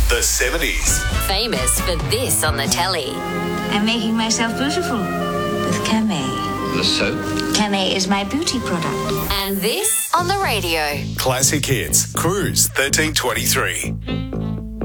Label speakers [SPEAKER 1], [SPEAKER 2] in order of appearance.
[SPEAKER 1] The 70s.
[SPEAKER 2] Famous for this on the telly.
[SPEAKER 3] I'm making myself beautiful with Camay.
[SPEAKER 4] The soap?
[SPEAKER 3] Camay is my beauty product.
[SPEAKER 2] And this on the radio.
[SPEAKER 1] Classic hits. Cruise 1323.